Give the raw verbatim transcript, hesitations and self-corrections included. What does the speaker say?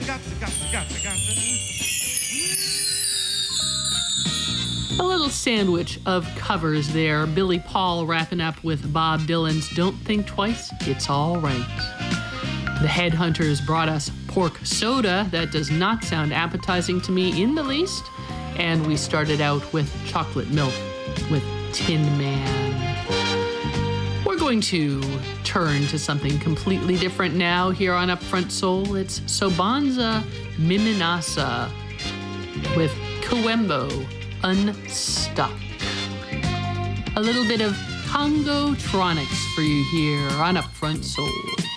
gotcha, gotcha, gotcha, gotcha. A little sandwich of covers there. Billy Paul wrapping up with Bob Dylan's Don't Think Twice, It's All Right. The Headhunters brought us Pork Soda. That does not sound appetizing to me in the least. And we started out with Chocolate Milk with Tin Man. We're going to turn to something completely different now here on Upfront Soul. It's Sobanza Miminasa with Kawembo Unstuck. A little bit of Congo-tronics for you here on Upfront Soul.